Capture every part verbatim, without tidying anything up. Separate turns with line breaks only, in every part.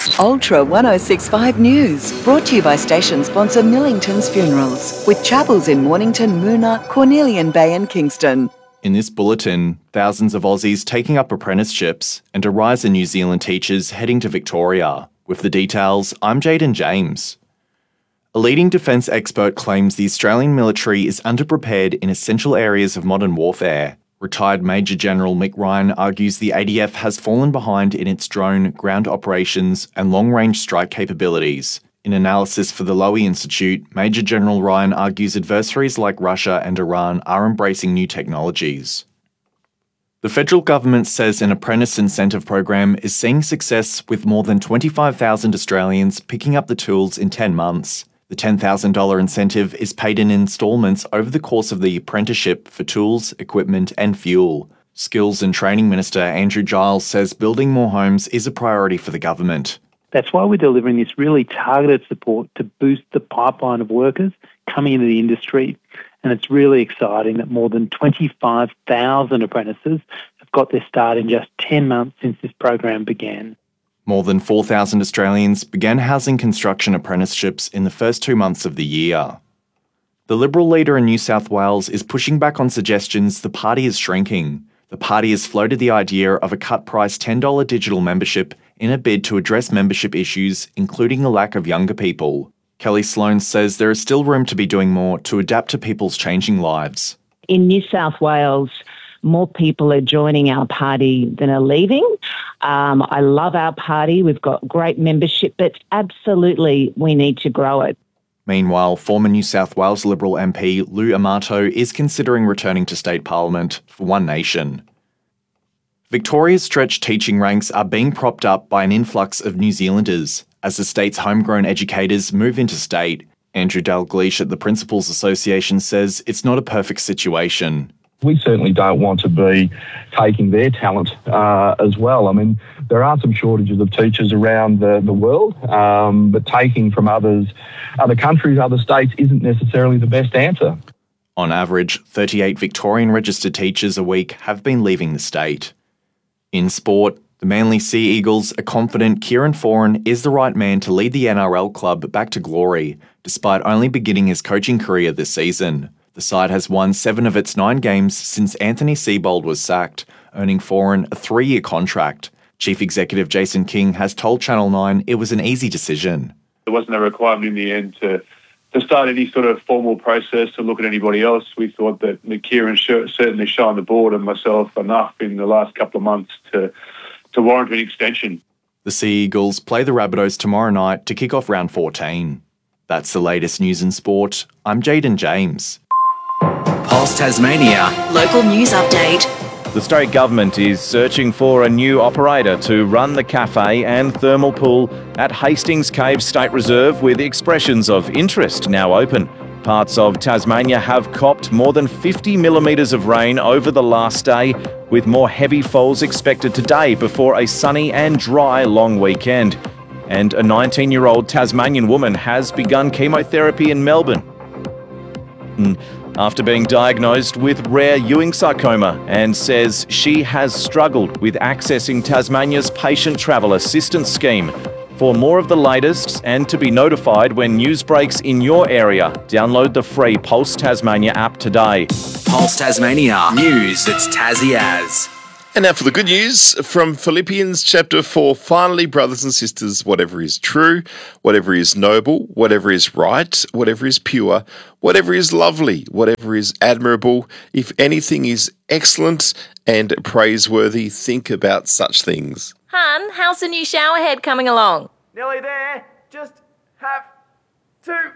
Ultra one oh six point five News, brought to you by station sponsor Millington's Funerals, with chapels in Mornington, Moona, Cornelian Bay and Kingston.
In this bulletin, thousands of Aussies taking up apprenticeships and a rise in New Zealand teachers heading to Victoria. With the details, I'm Jaden James. A leading defence expert claims the Australian military is underprepared in essential areas of modern warfare. Retired Major General Mick Ryan argues the A D F has fallen behind in its drone, ground operations and long-range strike capabilities. In analysis for the Lowy Institute, Major General Ryan argues adversaries like Russia and Iran are embracing new technologies. The federal government says an apprentice incentive program is seeing success with more than twenty-five thousand Australians picking up the tools in ten months. The ten thousand dollars incentive is paid in instalments over the course of the apprenticeship for tools, equipment and fuel. Skills and Training Minister Andrew Giles says building more homes is a priority for the government.
That's why we're delivering this really targeted support to boost the pipeline of workers coming into the industry. And it's really exciting that more than twenty-five thousand apprentices have got their start in just ten months since this program began.
More than four thousand Australians began housing construction apprenticeships in the first two months of the year. The Liberal leader in New South Wales is pushing back on suggestions the party is shrinking. The party has floated the idea of a cut-price ten dollars digital membership in a bid to address membership issues, including the lack of younger people. Kelly Sloan says there is still room to be doing more to adapt to people's changing lives.
In New South Wales, more people are joining our party than are leaving. Um, I love our party. We've got great membership, but absolutely we need to grow it.
Meanwhile, former New South Wales Liberal M P Lou Amato is considering returning to state parliament for One Nation. Victoria's stretched teaching ranks are being propped up by an influx of New Zealanders as the state's homegrown educators move into state. Andrew Dalgleish at the Principals Association says it's not a perfect situation.
We certainly don't want to be taking their talent uh, as well. I mean, there are some shortages of teachers around the, the world, um, but taking from others, other countries, other states isn't necessarily the best answer.
On average, thirty-eight Victorian registered teachers a week have been leaving the state. In sport, the Manly Sea Eagles are confident Kieran Foran is the right man to lead the N R L club back to glory, despite only beginning his coaching career this season. The side has won seven of its nine games since Anthony Seibold was sacked, earning Foran a three-year contract. Chief Executive Jason King has told Channel nine it was an easy decision.
There wasn't a requirement in the end to, to start any sort of formal process to look at anybody else. We thought that Kieran certainly shined the board and myself enough in the last couple of months to, to warrant an extension.
The Sea Eagles play the Rabbitohs tomorrow night to kick off round fourteen. That's the latest news in sport. I'm Jaden James.
Pulse Tasmania. Local news update.
The state government is searching for a new operator to run the cafe and thermal pool at Hastings Cave State Reserve, with expressions of interest now open. Parts of Tasmania have copped more than fifty millimetres of rain over the last day, with more heavy falls expected today before a sunny and dry long weekend. And a nineteen-year-old Tasmanian woman has begun chemotherapy in Melbourne after being diagnosed with rare Ewing sarcoma, and says she has struggled with accessing Tasmania's Patient Travel Assistance Scheme. For more of the latest and to be notified when news breaks in your area, download the free Pulse Tasmania app today.
Pulse Tasmania. News that's Tassie as.
And now for the good news from Philippians chapter four. Finally, brothers and sisters, whatever is true, whatever is noble, whatever is right, whatever is pure, whatever is lovely, whatever is admirable, if anything is excellent and praiseworthy, think about such things.
Hun, how's the new shower head coming along?
Nearly there. Just have to...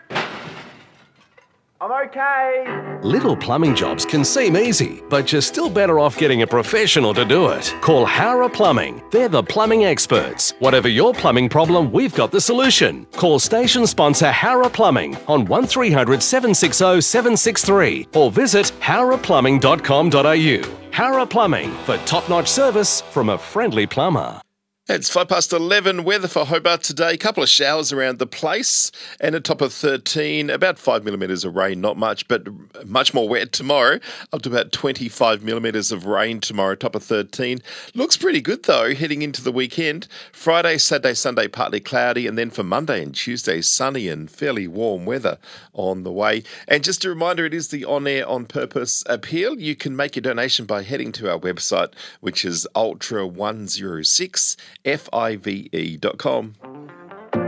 I'm okay.
Little plumbing jobs can seem easy, but you're still better off getting a professional to do it. Call Howrah Plumbing. They're the plumbing experts. Whatever your plumbing problem, we've got the solution. Call station sponsor Howrah Plumbing on one three hundred, seven six zero, seven six three or visit howrah plumbing dot com dot a u. Howrah Plumbing, for top-notch service from a friendly plumber.
It's five past eleven. Weather for Hobart today. A couple of showers around the place and a top of thirteen. About five millimetres of rain. Not much, but much more wet tomorrow. Up to about twenty-five millimetres of rain tomorrow. Top of thirteen. Looks pretty good though heading into the weekend. Friday, Saturday, Sunday partly cloudy. And then for Monday and Tuesday, sunny and fairly warm weather on the way. And just a reminder, it is the On Air On Purpose appeal. You can make your donation by heading to our website, which is ultra one oh six five e dot com.